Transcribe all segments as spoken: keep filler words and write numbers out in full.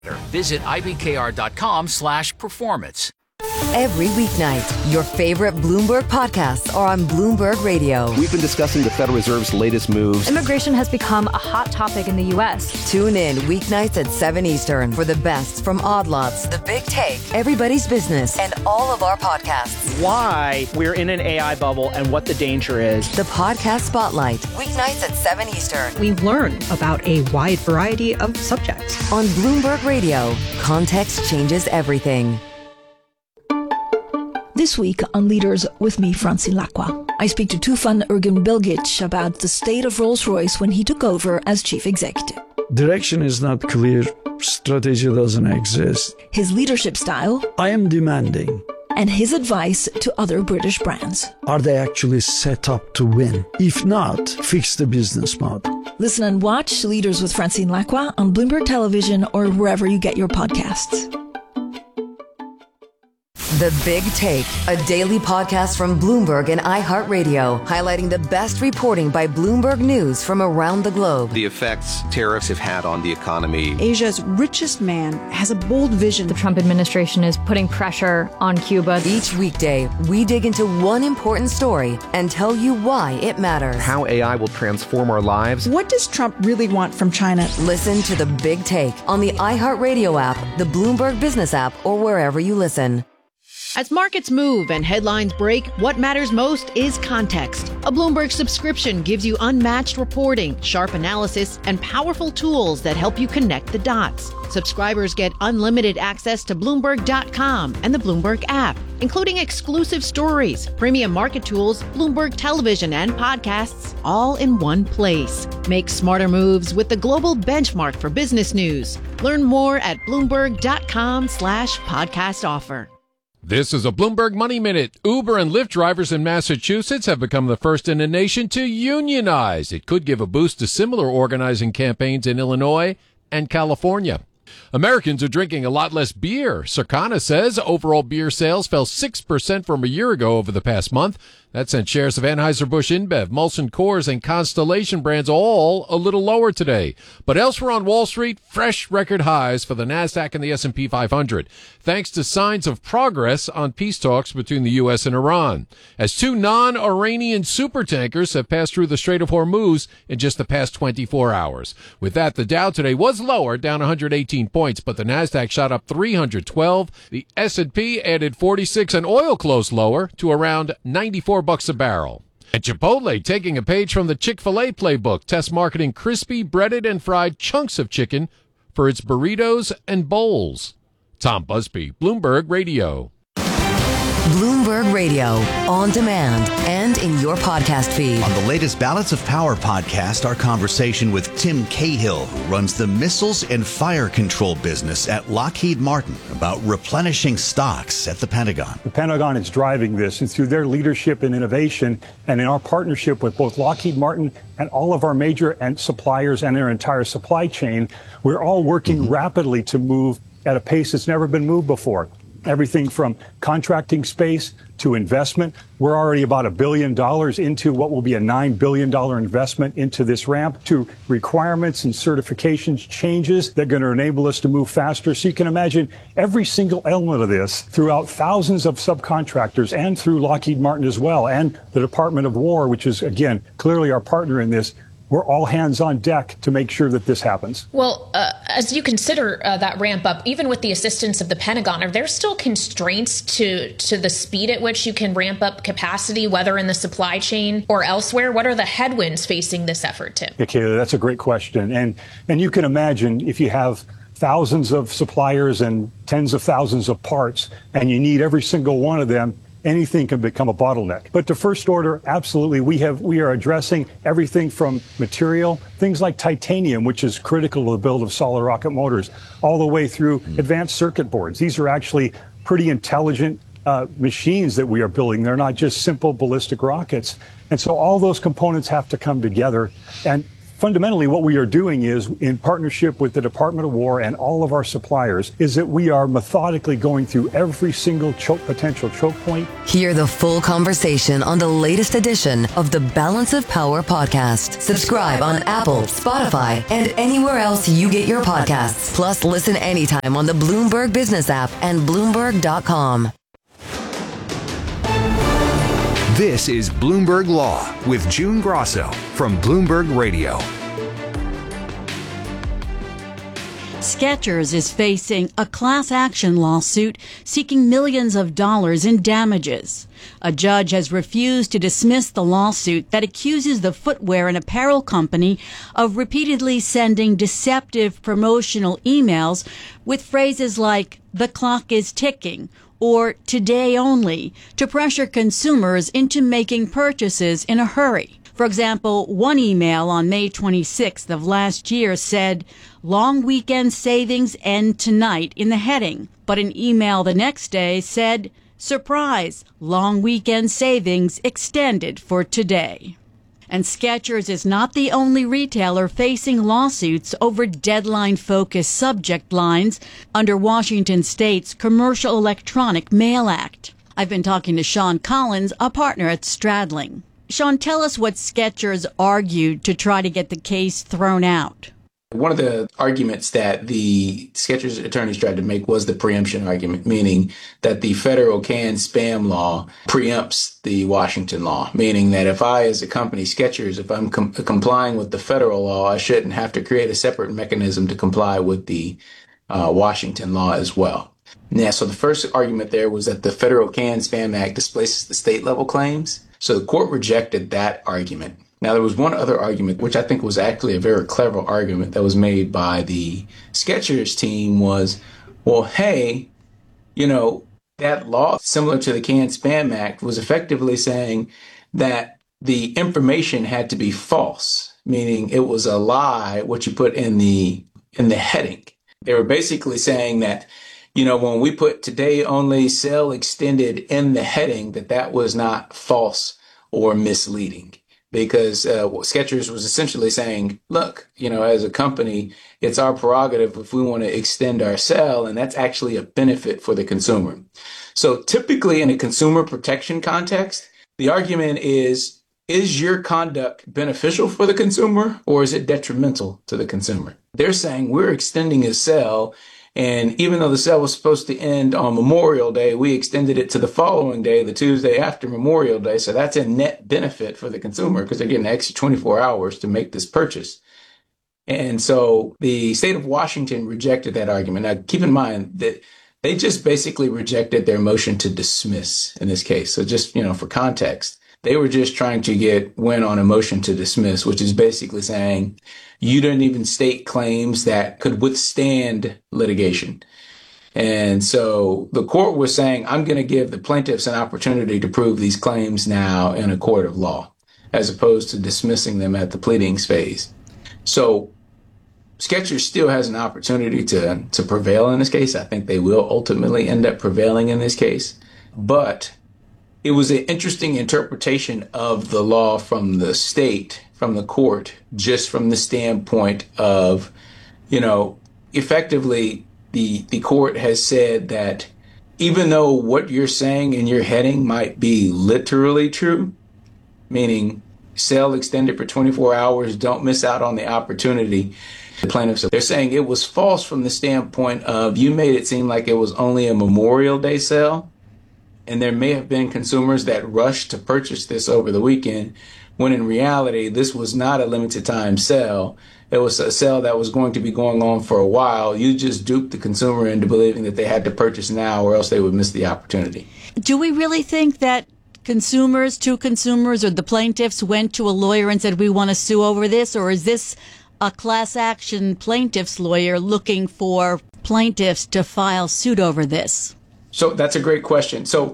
Visit ibkr.com slash performance. Every weeknight, your favorite Bloomberg podcasts are on Bloomberg Radio. We've been discussing the Federal Reserve's latest moves. Immigration has become a hot topic in the U S. Tune in weeknights at seven Eastern for the best from Odd Lots, The Big Take, Everybody's Business, and all of our podcasts. Why we're in an A I bubble and what the danger is. The Podcast Spotlight, weeknights at seven Eastern. We learn about a wide variety of subjects. On Bloomberg Radio, context changes everything. This week on Leaders with me, Francine Lacqua, I speak to Tufan Ergin-Bilgic about the state of Rolls-Royce when he took over as chief executive. Direction is not clear. Strategy doesn't exist. His leadership style. I am demanding. And his advice to other British brands. Are they actually set up to win? If not, fix the business model. Listen and watch Leaders with Francine Lacqua on Bloomberg Television or wherever you get your podcasts. The Big Take, a daily podcast from Bloomberg and iHeartRadio, highlighting the best reporting by Bloomberg News from around the globe. The effects tariffs have had on the economy. Asia's richest man has a bold vision. The Trump administration is putting pressure on Cuba. Each weekday, we dig into one important story and tell you why it matters. How A I will transform our lives. What does Trump really want from China? Listen to The Big Take on the iHeartRadio app, the Bloomberg Business app, or wherever you listen. As markets move and headlines break, what matters most is context. A Bloomberg subscription gives you unmatched reporting, sharp analysis, and powerful tools that help you connect the dots. Subscribers get unlimited access to Bloomberg dot com and the Bloomberg app, including exclusive stories, premium market tools, Bloomberg television, and podcasts, all in one place. Make smarter moves with the global benchmark for business news. Learn more at Bloomberg dot com slash podcast offer. This is a Bloomberg Money Minute. Uber and Lyft drivers in Massachusetts have become the first in the nation to unionize. It could give a boost to similar organizing campaigns in Illinois and California. Americans are drinking a lot less beer. Circana says overall beer sales fell six percent from a year ago over the past month. That sent shares of Anheuser-Busch InBev, Molson Coors, and Constellation brands all a little lower today. But elsewhere on Wall Street, fresh record highs for the NASDAQ and the S and P five hundred, thanks to signs of progress on peace talks between the U S and Iran, as two non-Iranian supertankers have passed through the Strait of Hormuz in just the past twenty-four hours. With that, the Dow today was lower, down one hundred eighteen points, but the NASDAQ shot up three hundred twelve. The S and P added forty-six, and oil closed lower to around ninety-four bucks a barrel. And Chipotle taking a page from the Chick-fil-A playbook, test marketing crispy, breaded, and fried chunks of chicken for its burritos and bowls. Tom Busby, Bloomberg Radio. Bloomberg Radio, on demand and in your podcast feed. On the latest Balance of Power podcast, our conversation with Tim Cahill, who runs the missiles and fire control business at Lockheed Martin, about replenishing stocks at the Pentagon. The Pentagon is driving this, and through their leadership and innovation, and in our partnership with both Lockheed Martin and all of our major and suppliers and their entire supply chain, we're all working mm-hmm. rapidly to move at a pace that's never been moved before. Everything from contracting space to investment. We're already about a billion dollars into what will be a nine billion dollars investment into this ramp, to requirements and certifications changes that are going to enable us to move faster. So you can imagine every single element of this throughout thousands of subcontractors and through Lockheed Martin as well, and the Department of War, which is, again, clearly our partner in this. We're all hands on deck to make sure that this happens. Well, uh, as you consider uh, that ramp up, even with the assistance of the Pentagon, are there still constraints to to the speed at which you can ramp up capacity, whether in the supply chain or elsewhere? What are the headwinds facing this effort, Tim? Yeah, Kayla, that's a great question. And and you can imagine if you have thousands of suppliers and tens of thousands of parts, and you need every single one of them, anything can become a bottleneck. But to first order, absolutely, we have we are addressing everything from material, things like titanium, which is critical to the build of solid rocket motors, all the way through mm. advanced circuit boards. These are actually pretty intelligent uh, machines that we are building. They're not just simple ballistic rockets. And so all those components have to come together. And fundamentally, what we are doing is, in partnership with the Department of War and all of our suppliers, is that we are methodically going through every single choke, potential choke point. Hear the full conversation on the latest edition of the Balance of Power podcast. Subscribe on Apple, Spotify, and anywhere else you get your podcasts. Plus, listen anytime on the Bloomberg Business app and Bloomberg dot com. This is Bloomberg Law with June Grosso from Bloomberg Radio. Skechers is facing a class action lawsuit seeking millions of dollars in damages. A judge has refused to dismiss the lawsuit that accuses the footwear and apparel company of repeatedly sending deceptive promotional emails with phrases like, "the clock is ticking," or "today only," to pressure consumers into making purchases in a hurry. For example, one email on May twenty-sixth of last year said, "Long weekend savings end tonight" in the heading, but an email the next day said, "Surprise, long weekend savings extended for today." And Skechers is not the only retailer facing lawsuits over deadline-focused subject lines under Washington State's Commercial Electronic Mail Act. I've been talking to Sean Collins, a partner at Stradling. Sean, tell us what Skechers argued to try to get the case thrown out. One of the arguments that the Skechers attorneys tried to make was the preemption argument, meaning that the federal canned spam law preempts the Washington law, meaning that if I, as a company, Skechers, if I'm com- complying with the federal law, I shouldn't have to create a separate mechanism to comply with the uh, Washington law as well. Now, so the first argument there was that the Federal Canned Spam Act displaces the state level claims. So the court rejected that argument. Now, there was one other argument, which I think was actually a very clever argument that was made by the Skechers team was, well, hey, you know, that law, similar to the Canned Spam Act, was effectively saying that the information had to be false, meaning it was a lie what you put in the in the heading. They were basically saying that, you know, when we put "today only, sale extended" in the heading, that that was not false or misleading. Because uh, Skechers was essentially saying, look, you know, as a company, it's our prerogative if we want to extend our sale, and that's actually a benefit for the consumer. So typically in a consumer protection context, the argument is, is your conduct beneficial for the consumer or is it detrimental to the consumer? They're saying we're extending a sale, and even though the sale was supposed to end on Memorial Day, we extended it to the following day, the Tuesday after Memorial Day. So that's a net benefit for the consumer because they're getting an extra twenty-four hours to make this purchase. And so the state of Washington rejected that argument. Now, keep in mind that they just basically rejected their motion to dismiss in this case. So just, you know, for context, they were just trying to get win on a motion to dismiss, which is basically saying you didn't even state claims that could withstand litigation. And so the court was saying, I'm going to give the plaintiffs an opportunity to prove these claims now in a court of law, as opposed to dismissing them at the pleadings phase. So Skechers still has an opportunity to, to prevail in this case. I think they will ultimately end up prevailing in this case. But it was an interesting interpretation of the law from the state, from the court, just from the standpoint of, you know, effectively the the court has said that even though what you're saying in your heading might be literally true, meaning sale extended for twenty-four hours, don't miss out on the opportunity. The plaintiffs, they're saying it was false from the standpoint of you made it seem like it was only a Memorial Day sale. And there may have been consumers that rushed to purchase this over the weekend, when in reality, this was not a limited time sale. It was a sale that was going to be going on for a while. You just duped the consumer into believing that they had to purchase now or else they would miss the opportunity. Do we really think that consumers, two consumers, or the plaintiffs went to a lawyer and said, we want to sue over this? Or is this a class action plaintiff's lawyer looking for plaintiffs to file suit over this? So that's a great question. So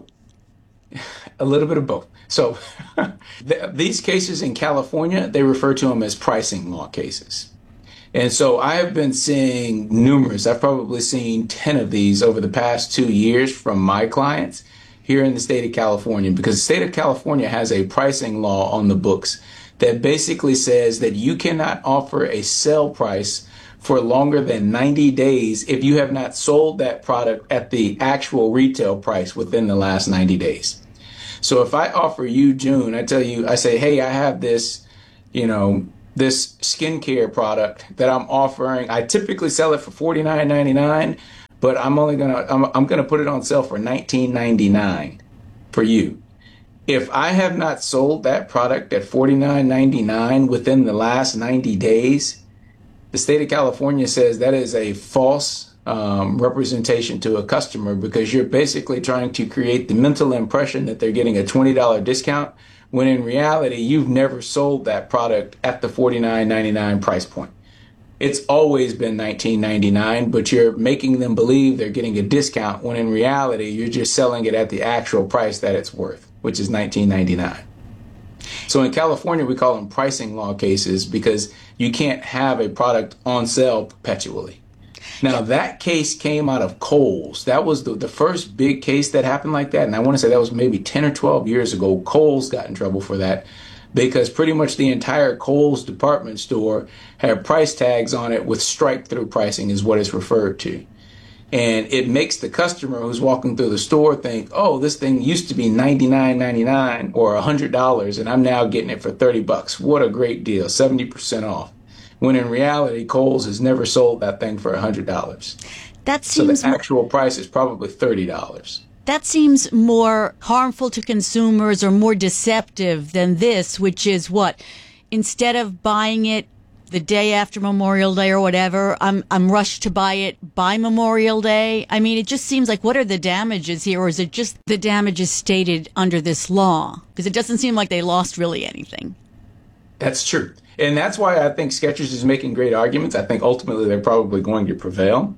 a little bit of both. So th- these cases in California, they refer to them as pricing law cases. And so I have been seeing numerous, I've probably seen ten of these over the past two years from my clients here in the state of California, because the state of California has a pricing law on the books that basically says that you cannot offer a sale price for longer than ninety days if you have not sold that product at the actual retail price within the last ninety days. So if I offer you, June, I tell you, I say, hey, I have this, you know, this skincare product that I'm offering. I typically sell it for forty-nine ninety-nine, but I'm only gonna I'm, I'm gonna put it on sale for nineteen ninety-nine for you. If I have not sold that product at forty-nine ninety-nine within the last ninety days, the state of California says that is a false um, representation to a customer, because you're basically trying to create the mental impression that they're getting a twenty dollars discount, when in reality, you've never sold that product at the forty-nine ninety-nine price point. It's always been nineteen ninety-nine, but you're making them believe they're getting a discount, when in reality, you're just selling it at the actual price that it's worth, which is nineteen ninety-nine. So in California, we call them pricing law cases, because you can't have a product on sale perpetually. Now, that case came out of Kohl's. That was the, the first big case that happened like that. And I want to say that was maybe ten or twelve years ago. Kohl's got in trouble for that, because pretty much the entire Kohl's department store had price tags on it with strike-through pricing is what it's referred to. And it makes the customer who's walking through the store think, oh, this thing used to be ninety-nine ninety-nine or one hundred dollars, and I'm now getting it for thirty bucks. What a great deal, seventy percent off. When in reality, Kohl's has never sold that thing for one hundred dollars. That seems so the actual price is probably thirty dollars. That seems more harmful to consumers or more deceptive than this, which is what? Instead of buying it the day after Memorial Day or whatever, I'm I'm rushed to buy it by Memorial Day. I mean, it just seems like, what are the damages here? Or is it just the damages stated under this law? Because it doesn't seem like they lost really anything. That's true. And that's why I think Skechers is making great arguments. I think ultimately they're probably going to prevail.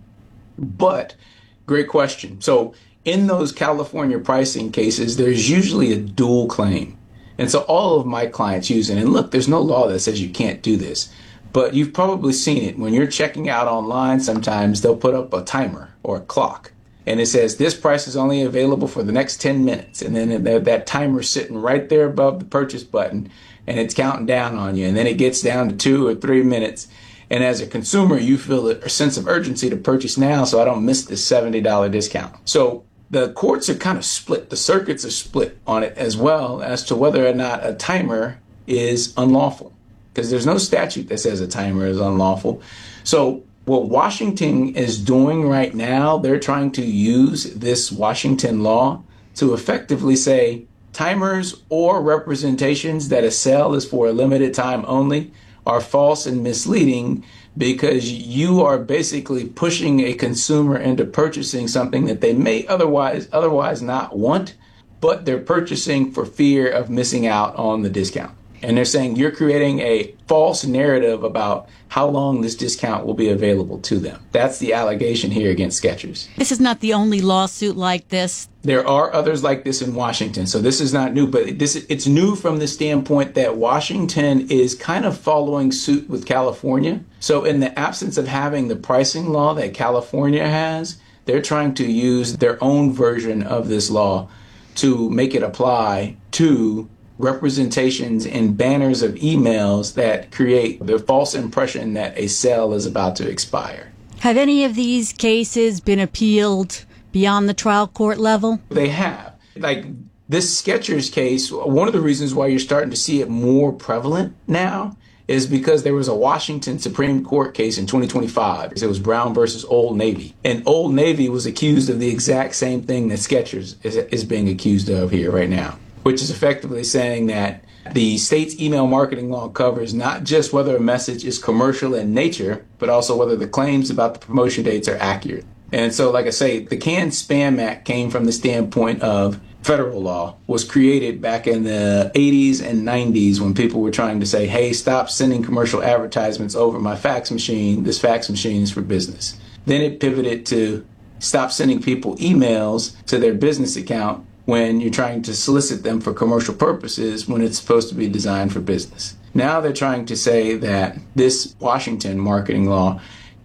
But great question. So in those California pricing cases, there's usually a dual claim. And so all of my clients use it. And look, there's no law that says you can't do this. But you've probably seen it. When you're checking out online, sometimes they'll put up a timer or a clock. And it says this price is only available for the next ten minutes. And then that timer's sitting right there above the purchase button, and it's counting down on you. And then it gets down to two or three minutes. And as a consumer, you feel a sense of urgency to purchase now so I don't miss this seventy dollars discount. So the courts are kind of split. The circuits are split on it as well as to whether or not a timer is unlawful, because there's no statute that says a timer is unlawful. So what Washington is doing right now, they're trying to use this Washington law to effectively say timers or representations that a sale is for a limited time only are false and misleading, because you are basically pushing a consumer into purchasing something that they may otherwise otherwise not want, but they're purchasing for fear of missing out on the discount. And they're saying you're creating a false narrative about how long this discount will be available to them. That's the allegation here against Skechers. This is not the only lawsuit like this. There are others like this in Washington, so this is not new, but this it's new from the standpoint that Washington is kind of following suit with California. So in the absence of having the pricing law that California has, they're trying to use their own version of this law to make it apply to representations and banners of emails that create the false impression that a sale is about to expire. Have any of these cases been appealed beyond the trial court level? They have. Like this Skechers case, one of the reasons why you're starting to see it more prevalent now is because there was a Washington Supreme Court case in twenty twenty-five. It was Brown versus Old Navy. And Old Navy was accused of the exact same thing that Skechers is, is being accused of here right now, which is effectively saying that the state's email marketing law covers not just whether a message is commercial in nature, but also whether the claims about the promotion dates are accurate. And so, like I say, the Canned Spam Act came from the standpoint of federal law, was created back in the eighties and nineties when people were trying to say, hey, stop sending commercial advertisements over my fax machine. This fax machine is for business. Then it pivoted to stop sending people emails to their business account when you're trying to solicit them for commercial purposes when it's supposed to be designed for business. Now they're trying to say that this Washington marketing law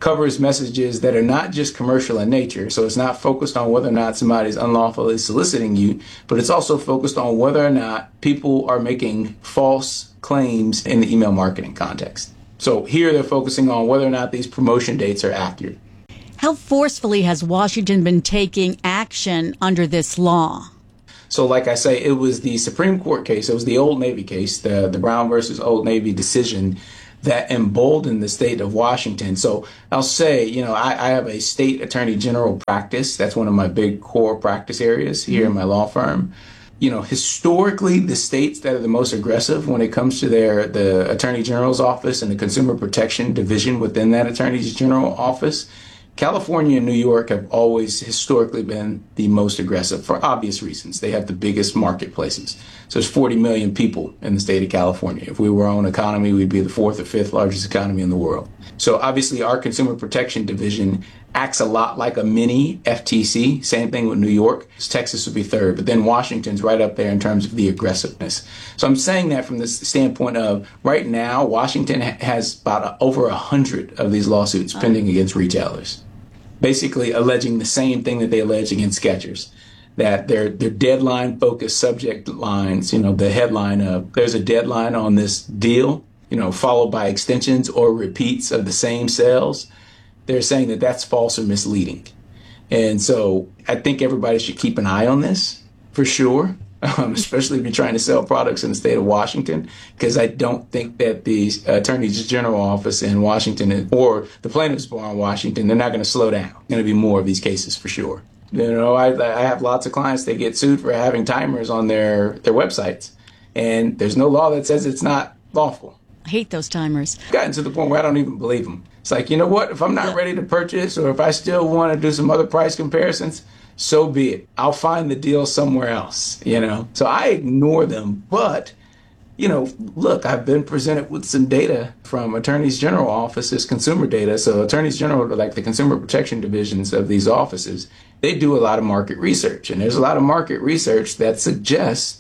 covers messages that are not just commercial in nature. So it's not focused on whether or not somebody's unlawfully soliciting you, but it's also focused on whether or not people are making false claims in the email marketing context. So here they're focusing on whether or not these promotion dates are accurate. How forcefully has Washington been taking action under this law? So like I say, it was the Supreme Court case, it was the Old Navy case, the, the Brown versus Old Navy decision that emboldened the state of Washington. So I'll say, you know, I, I have a state attorney general practice. That's one of my big core practice areas here mm-hmm. in my law firm. You know, historically, the states that are the most aggressive when it comes to their the attorney general's office and the consumer protection division within that attorney general office, California and New York have always historically been the most aggressive for obvious reasons. They have the biggest marketplaces. So there's forty million people in the state of California. If we were our own economy, we'd be the fourth or fifth largest economy in the world. So obviously our consumer protection division acts a lot like a mini F T C. Same thing with New York. Texas would be third, but then Washington's right up there in terms of the aggressiveness. So I'm saying that from the standpoint of right now, Washington has about over a hundred of these lawsuits pending against retailers, basically alleging the same thing that they allege against Skechers, that their their deadline focused subject lines, you know, the headline of there's a deadline on this deal, you know, followed by extensions or repeats of the same sales. They're saying that that's false or misleading. And so I think everybody should keep an eye on this for sure, um, especially if you're trying to sell products in the state of Washington, because I don't think that the Attorney General office in Washington or the plaintiff's bar in Washington, they're not going to slow down. There's going to be more of these cases for sure. You know, I, I have lots of clients that get sued for having timers on their, their websites, and there's no law that says it's not lawful. I hate those timers. Gotten to the point where I don't even believe them. It's like, you know what? If I'm not ready to purchase, or if I still want to do some other price comparisons, so be it. I'll find the deal somewhere else, you know? So I ignore them. But, you know, look, I've been presented with some data from attorneys general offices, consumer data. So attorneys general, like the consumer protection divisions of these offices, they do a lot of market research. And there's a lot of market research that suggests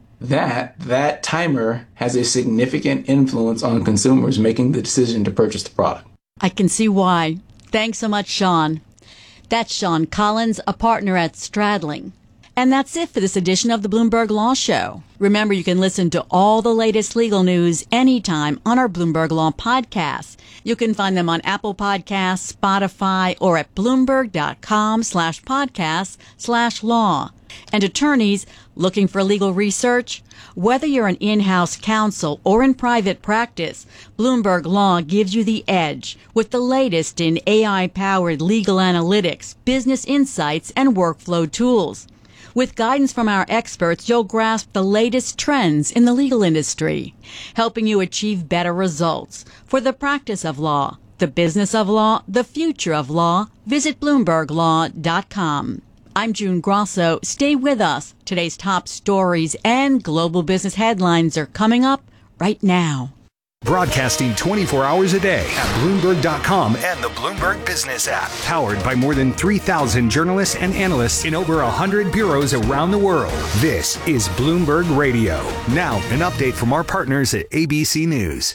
that that timer has a significant influence on consumers making the decision to purchase the product. I can see why. Thanks so much, Sean. That's Sean Collins, a partner at Stradling. And that's it for this edition of the Bloomberg Law Show. Remember, you can listen to all the latest legal news anytime on our Bloomberg Law podcasts. You can find them on Apple Podcasts, Spotify, or at Bloomberg.com slash podcasts slash law. And attorneys looking for legal research? Whether you're an in-house counsel or in private practice, Bloomberg Law gives you the edge with the latest in A I-powered legal analytics, business insights, and workflow tools. With guidance from our experts, you'll grasp the latest trends in the legal industry, helping you achieve better results for the practice of law, the business of law, the future of law. Visit Bloomberg Law dot com. I'm June Grosso. Stay with us. Today's top stories and global business headlines are coming up right now. Broadcasting twenty-four hours a day at Bloomberg dot com and the Bloomberg Business app. Powered by more than three thousand journalists and analysts in over one hundred bureaus around the world. This is Bloomberg Radio. Now, an update from our partners at A B C News.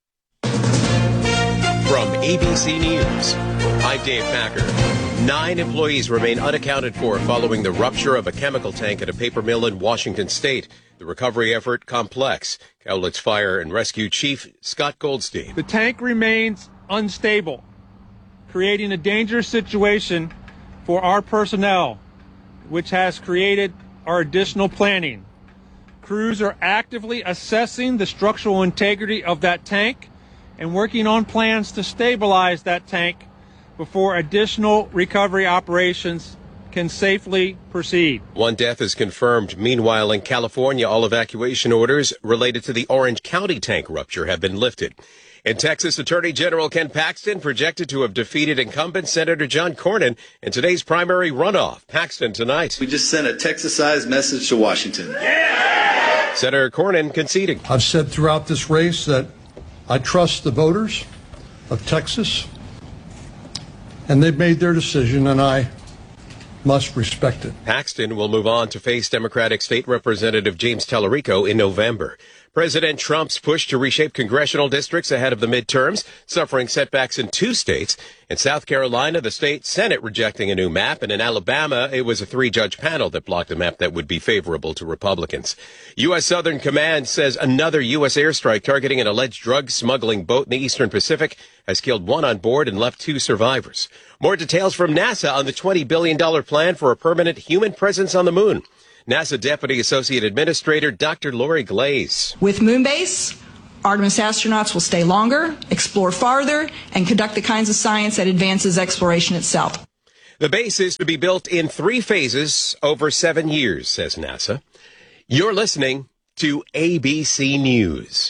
From A B C News, I'm Dave Packer. Nine employees remain unaccounted for following the rupture of a chemical tank at a paper mill in Washington state. The recovery effort complex. Cowlitz Fire and Rescue Chief Scott Goldstein. The tank remains unstable, creating a dangerous situation for our personnel, which has created our additional planning. Crews are actively assessing the structural integrity of that tank and working on plans to stabilize that tank before additional recovery operations can safely proceed. One death is confirmed. Meanwhile, in California, all evacuation orders related to the Orange County tank rupture have been lifted. In Texas, Attorney General Ken Paxton projected to have defeated incumbent Senator John Cornyn in today's primary runoff. Paxton tonight. We just sent a Texas-sized message to Washington. Yeah! Senator Cornyn conceding. I've said throughout this race that I trust the voters of Texas, and they've made their decision, and I must respect it. Paxton will move on to face Democratic State Representative James Tallarico in November. President Trump's push to reshape congressional districts ahead of the midterms, suffering setbacks in two states. In South Carolina, the state Senate rejecting a new map, and in Alabama, it was a three-judge panel that blocked a map that would be favorable to Republicans. U S. Southern Command says another U S airstrike targeting an alleged drug smuggling boat in the Eastern Pacific has killed one on board and left two survivors. More details from NASA on the twenty billion dollars plan for a permanent human presence on the moon. NASA Deputy Associate Administrator Doctor Lori Glaze. With Moonbase, Artemis astronauts will stay longer, explore farther, and conduct the kinds of science that advances exploration itself. The base is to be built in three phases over seven years, says NASA. You're listening to A B C News.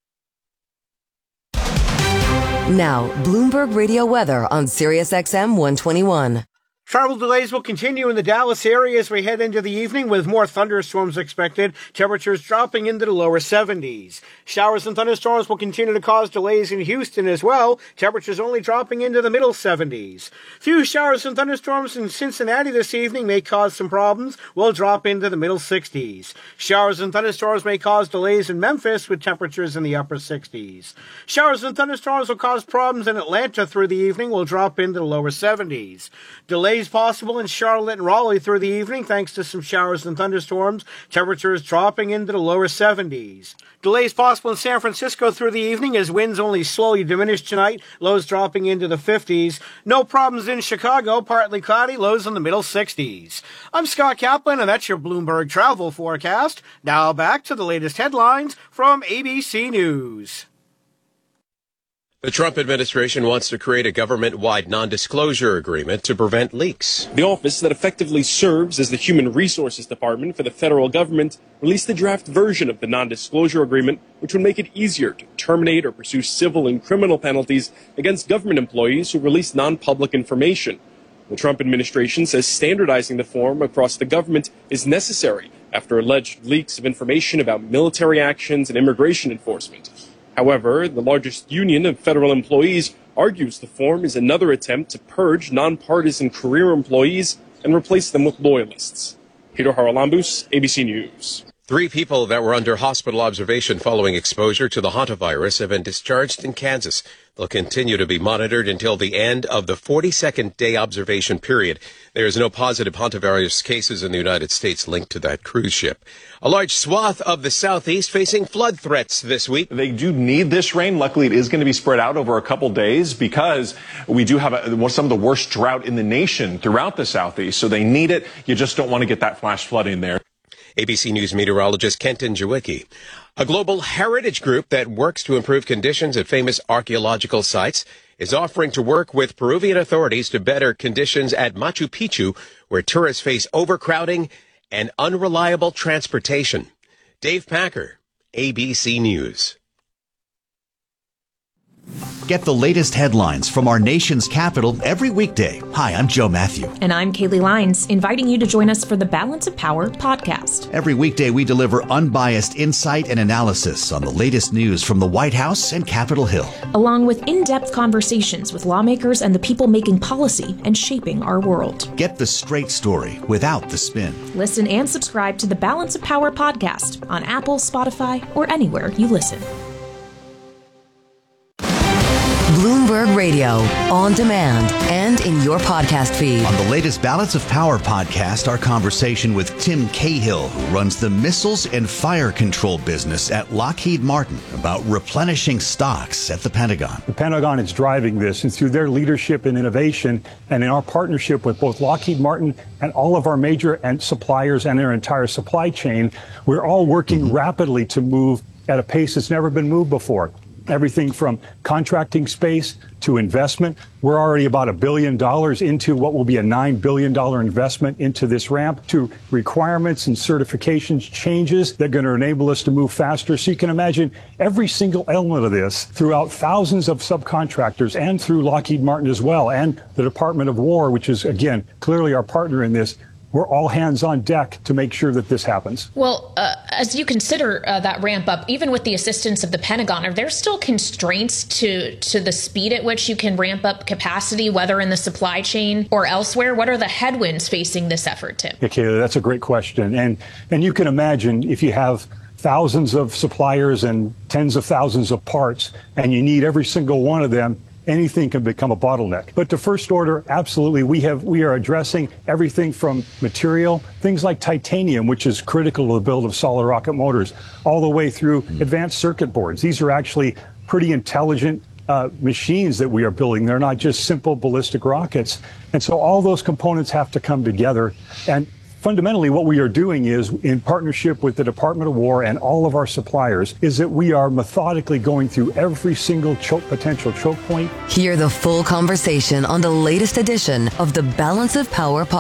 Now, Bloomberg Radio weather on Sirius X M one twenty-one. Travel delays will continue in the Dallas area as we head into the evening with more thunderstorms expected. Temperatures dropping into the lower seventies. Showers and thunderstorms will continue to cause delays in Houston as well. Temperatures only dropping into the middle seventies. Few showers and thunderstorms in Cincinnati this evening may cause some problems. Will drop into the middle sixties. Showers and thunderstorms may cause delays in Memphis with temperatures in the upper sixties. Showers and thunderstorms will cause problems in Atlanta through the evening. Will drop into the lower seventies. Delays possible in Charlotte and Raleigh through the evening thanks to some showers and thunderstorms. Temperatures dropping into the lower seventies. Delays possible in San Francisco through the evening as winds only slowly diminish tonight. Lows dropping into the fifties. No problems in Chicago. Partly cloudy. Lows in the middle sixties. I'm Scott Kaplan, and that's your Bloomberg travel forecast. Now back to the latest headlines from A B C News. The Trump administration wants to create a government-wide non-disclosure agreement to prevent leaks. The office that effectively serves as the Human Resources Department for the federal government released a draft version of the non-disclosure agreement, which would make it easier to terminate or pursue civil and criminal penalties against government employees who release non-public information. The Trump administration says standardizing the form across the government is necessary after alleged leaks of information about military actions and immigration enforcement. However, the largest union of federal employees argues the form is another attempt to purge nonpartisan career employees and replace them with loyalists. Peter Haralambous, A B C News. Three people that were under hospital observation following exposure to the hantavirus have been discharged in Kansas. They'll continue to be monitored until the end of the forty-second day observation period. There is no positive hantavirus cases in the United States linked to that cruise ship. A large swath of the southeast facing flood threats this week. They do need this rain. Luckily, it is going to be spread out over a couple days because we do have a, some of the worst drought in the nation throughout the southeast. So they need it. You just don't want to get that flash flood in there. A B C News meteorologist Kenton Jawicki. A global heritage group that works to improve conditions at famous archaeological sites is offering to work with Peruvian authorities to better conditions at Machu Picchu, where tourists face overcrowding and unreliable transportation. Dave Packer, A B C News. Get the latest headlines from our nation's capital every weekday. Hi, I'm Joe Matthew. And I'm Kaylee Lyons, inviting you to join us for the Balance of Power podcast. Every weekday, we deliver unbiased insight and analysis on the latest news from the White House and Capitol Hill, along with in-depth conversations with lawmakers and the people making policy and shaping our world. Get the straight story without the spin. Listen and subscribe to the Balance of Power podcast on Apple, Spotify, or anywhere you listen. Bloomberg Radio, on demand and in your podcast feed. On the latest Balance of Power podcast, our conversation with Tim Cahill, who runs the missiles and fire control business at Lockheed Martin, about replenishing stocks at the Pentagon. The Pentagon is driving this, and through their leadership and innovation, and in our partnership with both Lockheed Martin and all of our major and suppliers and their entire supply chain, we're all working mm-hmm. rapidly to move at a pace that's never been moved before. Everything from contracting space to investment. We're already about a billion dollars into what will be a nine billion dollars investment into this ramp, to requirements and certifications changes that are going to enable us to move faster. So you can imagine every single element of this throughout thousands of subcontractors and through Lockheed Martin as well, and the Department of War, which is, again, clearly our partner in this. We're all hands on deck to make sure that this happens. Well, uh, as you consider uh, that ramp up, even with the assistance of the Pentagon, are there still constraints to to the speed at which you can ramp up capacity, whether in the supply chain or elsewhere? What are the headwinds facing this effort, Tim? Okay, that's a great question. And and you can imagine if you have thousands of suppliers and tens of thousands of parts, and you need every single one of them, anything can become a bottleneck. But to first order, absolutely, we have we are addressing everything from material, things like titanium, which is critical to the build of solid rocket motors, all the way through advanced circuit boards. These are actually pretty intelligent uh, machines that we are building. They're not just simple ballistic rockets. And so all those components have to come together. And fundamentally, what we are doing is, in partnership with the Department of War and all of our suppliers, is that we are methodically going through every single choke, potential choke point. Hear the full conversation on the latest edition of the Balance of Power podcast.